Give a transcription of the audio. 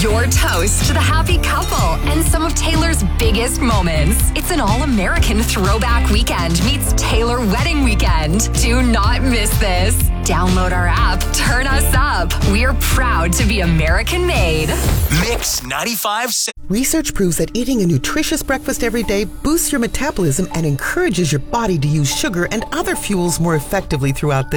Your toast to the happy couple and some of Taylor's biggest moments. It's an all-American throwback weekend meets Taylor wedding weekend. Do not miss this. Download our app, turn us up. We're proud to be American made. Mix 95. Research proves that eating a nutritious breakfast every day boosts your metabolism and encourages your body to use sugar and other fuels more effectively throughout the